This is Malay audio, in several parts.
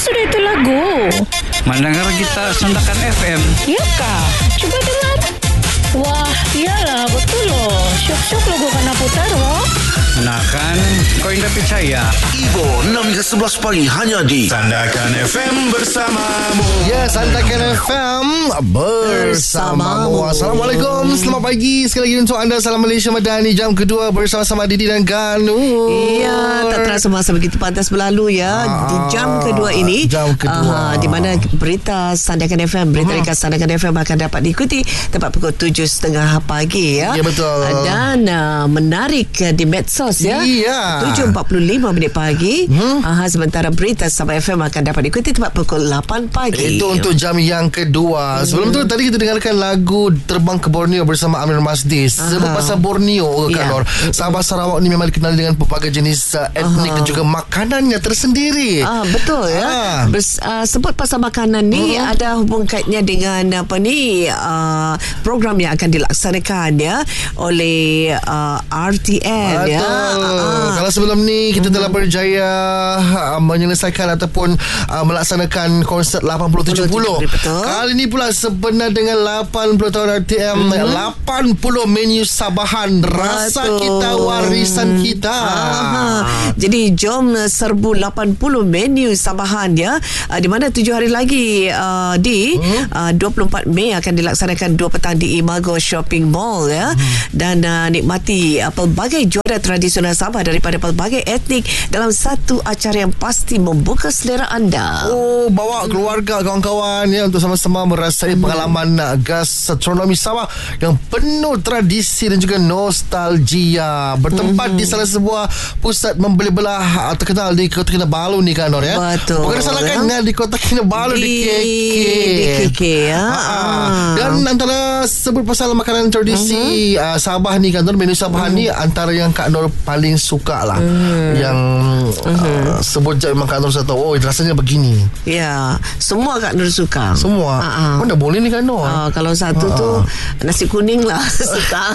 sudah itu lagu? Mendengar kita Sandakan FM. Ya kah? Coba dengar. Wah, iyalah, betul loh. Syok-syok logo kena putar, loh. Nah kan, kau tidak percaya. Ibo 6 hingga 11 pagi hanya di Sandakan FM bersamamu. Ya, Sandakan FM bersamamu. Assalamualaikum, selamat pagi sekali lagi untuk anda. Salam Malaysia Madani, jam kedua bersama-sama Didi dan Ganu. Iya, tak terasa masa begitu pantas berlalu ya. Di jam kedua ini, di mana berita Sandakan FM, berita ringkas Sandakan FM akan dapat diikuti tepat pukul 7.30 pagi ya. Ya, betul. Dan menarik di medsos ya. Iya. 7.45 minit pagi. Sementara berita Sabah FM akan dapat diikuti tepat pukul 8 pagi. Itu untuk jam yang kedua. Sebelum tu tadi kita dengarkan lagu Terbang ke Borneo bersama Amir Masdi. Sebab pasal Borneo Kak Nur, Sabah Sarawak ni memang dikenali dengan pelbagai jenis etnik dan juga makanannya tersendiri. Betul ya. Sebut pasal makanan ni ada hubung kaitnya dengan apa ni, program yang akan dilaksanakan ya oleh RTM ya. Kalau sebelum ni kita telah berjaya menyelesaikan ataupun melaksanakan konsert 80-70. Kali ni pula sebenar dengan 80 tahun RTM, 80 menu Sabahan, rasa kita warisan kita. Jadi jom serbu 80 menu Sabahan ya, di mana 7 hari lagi di 24 Mei akan dilaksanakan 2 petang di Imago Shopping Mall ya. Dan nikmati pelbagai juara tradisional Sabah daripada pelbagai etnik dalam satu acara yang pasti membuka selera anda. Bawa keluarga, kawan-kawan ya, untuk sama-sama merasai pengalaman gastronomi Sabah yang penuh tradisi dan juga nostalgia. Bertempat di salah sebuah pusat membeli belah terkenal di Kota Kinabalu ni kan Nur ya. Betul. Bukan salah kan di Kota Kinabalu di KK ya. Dan antara sebut pasal makanan tradisi Sabah ni kan Nur, menu Sabah ni antara yang Kak Nur paling suka lah. Yang sebut je memang Kak Nur saya tahu, rasanya begini. Ya, semua Kak Nur suka. Semua. Mana boleh ni Kak Nur? Kalau satu tu nasi kuning lah suka.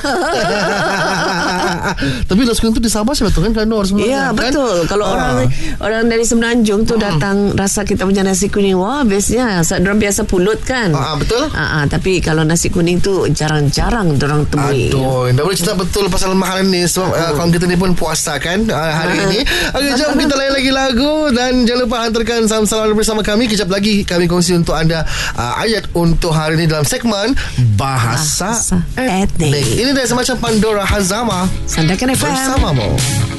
Tapi nasi kuning tu di Sabah saya betul kan Kak Nur sebenarnya. Ya, kan? Betul. Kalau orang dari Semenanjung tu datang rasa kita punya nasi kuning, wah bestnya. Orang biasa pulut kan. Betul. Tapi kalau nasi kuning tu jarang-jarang orang temui. Aduh, dah boleh cerita betul pasal makanan ni sebab kawan kita ni pun puasa kan hari ini. Okey, jom kita layan lagi lagu dan jangan lupa hantarkan salam-salam bersama kami. Kejap lagi kami kongsi untuk anda ayat untuk hari ini dalam segmen Bahasa Etnik. Ini dah semacam Pandora Hazama Sandakan FM bersamamu.